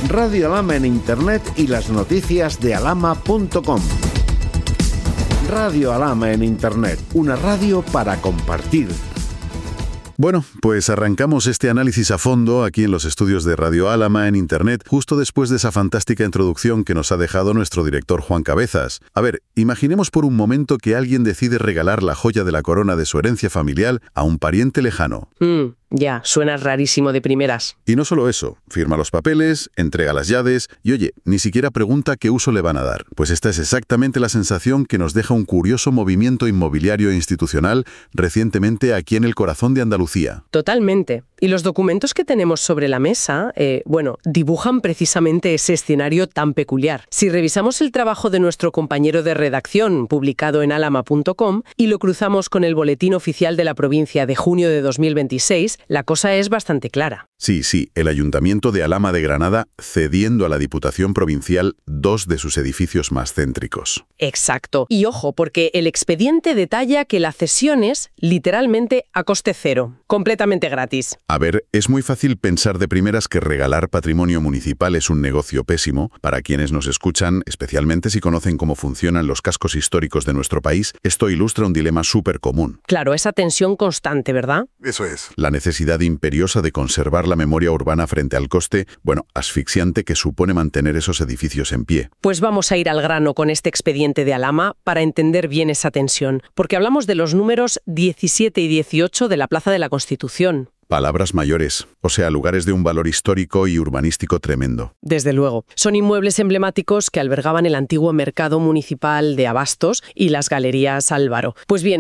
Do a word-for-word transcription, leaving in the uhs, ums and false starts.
Radio Alhama en Internet y las noticias de alhama punto com. Radio Alhama en Internet, una radio para compartir. Bueno, pues arrancamos este análisis a fondo aquí en los estudios de Radio Alhama en Internet, justo después de esa fantástica introducción que nos ha dejado nuestro director Juan Cabezas. A ver, imaginemos por un momento que alguien decide regalar la joya de la corona de su herencia familiar a un pariente lejano. Mm, ya, suena rarísimo de primeras. Y no solo eso, firma los papeles, entrega las llaves y, oye, ni siquiera pregunta qué uso le van a dar. Pues esta es exactamente la sensación que nos deja un curioso movimiento inmobiliario e institucional recientemente aquí en el corazón de Andalucía. Totalmente. Y los documentos que tenemos sobre la mesa, eh, bueno, dibujan precisamente ese escenario tan peculiar. Si revisamos el trabajo de nuestro compañero de redacción, publicado en alhama punto com, y lo cruzamos con el Boletín Oficial de la Provincia de junio de dos mil veintiséis, la cosa es bastante clara. Sí, sí, el Ayuntamiento de Alhama de Granada cediendo a la Diputación Provincial dos de sus edificios más céntricos. Exacto. Y ojo, porque el expediente detalla que la cesión es, literalmente, a coste cero. Completamente gratis. A ver, es muy fácil pensar de primeras que regalar patrimonio municipal es un negocio pésimo. Para quienes nos escuchan, especialmente si conocen cómo funcionan los cascos históricos de nuestro país, esto ilustra un dilema súper común. Claro, esa tensión constante, ¿verdad? Eso es. La necesidad imperiosa de conservar la memoria urbana frente al coste, bueno, asfixiante que supone mantener esos edificios en pie. Pues vamos a ir al grano con este expediente de Alhama para entender bien esa tensión, porque hablamos de los números diecisiete y dieciocho de la Plaza de la Constitución. Palabras mayores, o sea, lugares de un valor histórico y urbanístico tremendo. Desde luego. Son inmuebles emblemáticos que albergaban el antiguo mercado municipal de abastos y las galerías Álvaro. Pues bien,